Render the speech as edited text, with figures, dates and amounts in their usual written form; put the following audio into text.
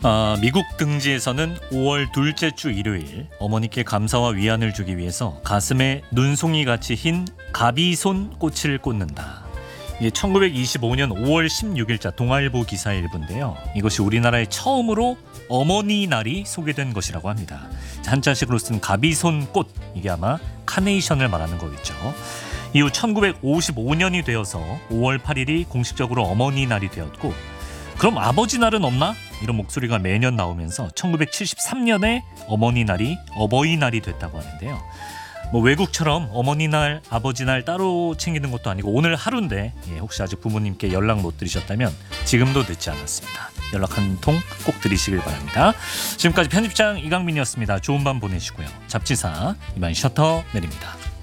미국 등지에서는 5월 둘째 주 일요일 어머니께 감사와 위안을 주기 위해서 가슴에 눈송이같이 흰 가비손 꽃을 꽂는다. 이게 1925년 5월 16일자 동아일보 기사 일부인데요. 이것이 우리나라에 처음으로 어머니 날이 소개된 것이라고 합니다. 한자식으로 쓴 가비손 꽃, 이게 아마 카네이션을 말하는 거겠죠. 이후 1955년이 되어서 5월 8일이 공식적으로 어머니 날이 되었고, 그럼 아버지 날은 없나? 이런 목소리가 매년 나오면서 1973년에 어머니 날이 어버이날이 됐다고 하는데요. 외국처럼 어머니 날, 아버지 날 따로 챙기는 것도 아니고 오늘 하루인데 혹시 아직 부모님께 연락 못 드리셨다면 지금도 늦지 않았습니다. 연락 한 통 꼭 드리시길 바랍니다. 지금까지 편집장 이강민이었습니다. 좋은 밤 보내시고요. 잡지사 이만 셔터 내립니다.